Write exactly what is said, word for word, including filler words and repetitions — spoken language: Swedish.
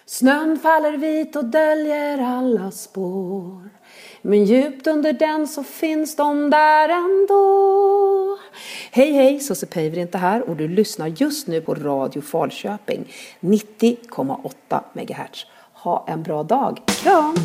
Snön faller vit och döljer alla spår. Men djupt under den så finns de där ändå. Hej hej, Susse Päivärinta inte här och du lyssnar just nu på Radio Falköping nittio komma åtta megahertz. Ha en bra dag. Kram!